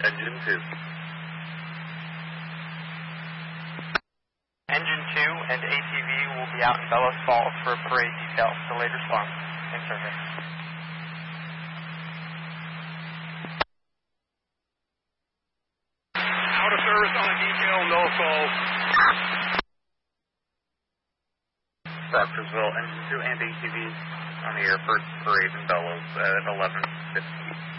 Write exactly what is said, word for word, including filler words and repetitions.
Engine two. Engine two and A T V will be out in Bellows Falls for a parade detail for later storm and survey. Out of service on a detail, no call. Proctorsville, Engine two and A T V on the air for parade in Bellows at eleven fifteen.